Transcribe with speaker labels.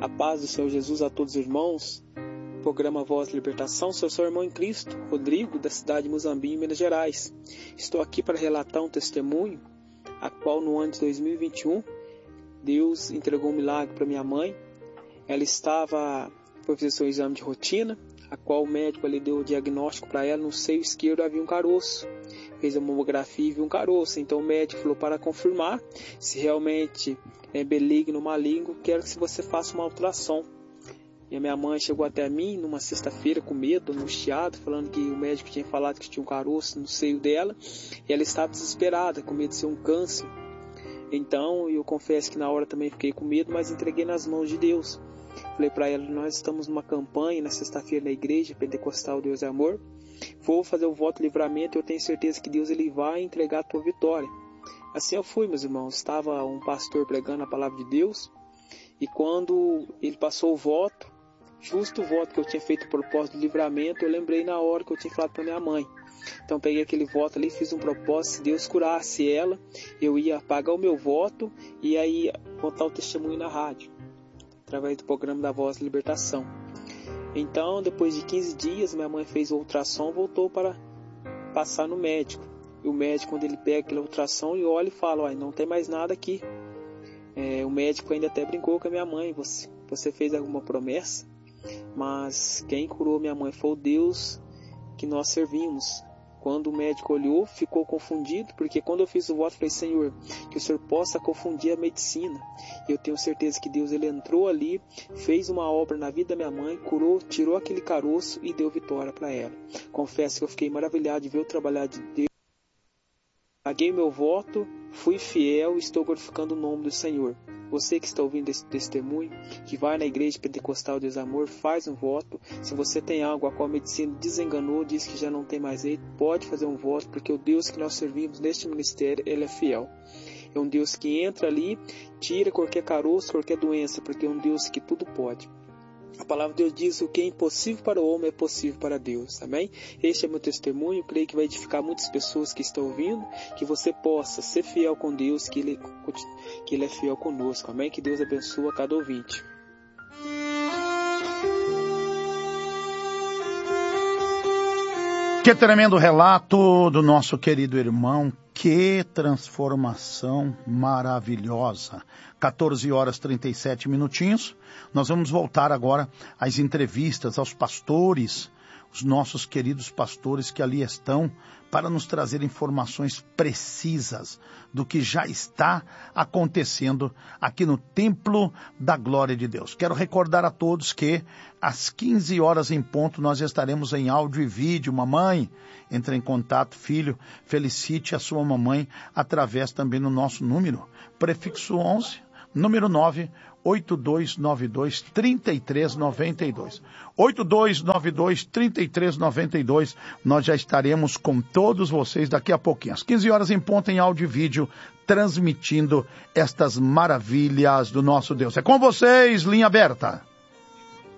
Speaker 1: A paz do Senhor Jesus a todos os irmãos. Programa Voz de Libertação. Sou seu irmão em Cristo, Rodrigo, da cidade de Muzambinho, Minas Gerais. Estou aqui para relatar um testemunho, a qual no ano de 2021, Deus entregou um milagre para minha mãe. Ela estava para fazer seu exame de rotina, a qual o médico ali deu o diagnóstico para ela. No seio esquerdo havia um caroço. Fez a mamografia e viu um caroço. Então o médico falou para confirmar se realmente é benigno ou maligno, quero que você faça uma ultrassom. E a minha mãe chegou até mim numa sexta-feira com medo, angustiada, falando que o médico tinha falado que tinha um caroço no seio dela. E ela estava desesperada, com medo de ser um câncer. Então eu confesso que na hora também fiquei com medo, mas entreguei nas mãos de Deus. Falei para ela: nós estamos numa campanha na sexta-feira na igreja Pentecostal Deus é Amor. Vou fazer o voto de livramento e eu tenho certeza que Deus ele vai entregar a tua vitória. Assim eu fui, meus irmãos. Estava um pastor pregando a palavra de Deus. E quando ele passou o voto, justo o voto que eu tinha feito o propósito de livramento, eu lembrei na hora que eu tinha falado para minha mãe. Então peguei aquele voto ali, fiz um propósito: se Deus curasse ela, eu ia pagar o meu voto e aí contar o testemunho na rádio, através do programa da Voz de Libertação. Então, depois de 15 dias, minha mãe fez o ultrassom, voltou para passar no médico. E o médico, quando ele pega aquele ultrassom, ele olha e fala: não tem mais nada aqui. O médico ainda até brincou com a minha mãe: você fez alguma promessa? Mas quem curou minha mãe foi o Deus que nós servimos. Quando o médico olhou, ficou confundido, porque quando eu fiz o voto, eu falei: Senhor, que o Senhor possa confundir a medicina. E eu tenho certeza que Deus ele entrou ali, fez uma obra na vida da minha mãe, curou, tirou aquele caroço e deu vitória para ela. Confesso que eu fiquei maravilhado de ver o trabalhar de Deus. Paguei meu voto, fui fiel e estou glorificando o nome do Senhor. Você que está ouvindo esse testemunho, que vai na igreja Pentecostal Deus Amor, faz um voto. Se você tem algo a qual a medicina desenganou, diz que já não tem mais jeito, pode fazer um voto, porque o Deus que nós servimos neste ministério, ele é fiel. É um Deus que entra ali, tira qualquer caroço, qualquer doença, porque é um Deus que tudo pode. A palavra de Deus diz: o que é impossível para o homem é possível para Deus. Amém? Este é meu testemunho. Creio que vai edificar muitas pessoas que estão ouvindo. Que você possa ser fiel com Deus, que Ele é fiel conosco. Amém? Que Deus abençoe a cada ouvinte.
Speaker 2: Que tremendo relato do nosso querido irmão. Que transformação maravilhosa. 14 horas 37 minutinhos. Nós vamos voltar agora às entrevistas aos pastores, os nossos queridos pastores que ali estão para nos trazer informações precisas do que já está acontecendo aqui no Templo da Glória de Deus. Quero recordar a todos que às 15 horas em ponto nós estaremos em áudio e vídeo. Mamãe, entre em contato, filho, felicite a sua mamãe através também do nosso número, prefixo 11, número 9, 8292-3392. 8292-3392. Nós já estaremos com todos vocês daqui a pouquinho. Às 15 horas em ponto, em áudio e vídeo, transmitindo estas maravilhas do nosso Deus. É com vocês, linha aberta.